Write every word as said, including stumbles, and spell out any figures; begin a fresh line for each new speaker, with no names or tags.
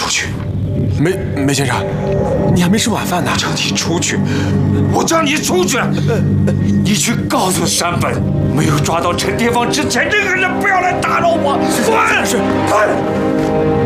出去！
梅梅先生，你还没吃晚饭呢。
我叫你出去！我叫你出去！你去告诉山本，没有抓到陈天放之前，任何人不要来打扰我！滚！
是。
滚！